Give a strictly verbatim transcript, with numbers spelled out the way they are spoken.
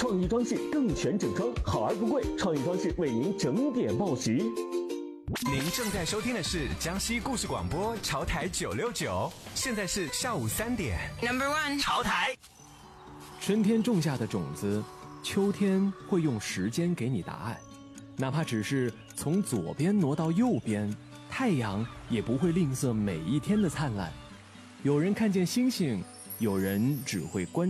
创意装饰更全整装，好而不贵。创意装饰为您整点报时。 您正在收听的是江西故事广播潮台九六九，现在是下午三点。 Number one， 潮台。 春天种下的种子，秋天会用时间给你答案。哪怕只是从左边挪到右边，太阳也不会吝啬每一天的灿烂。有人看见星星，有人只会观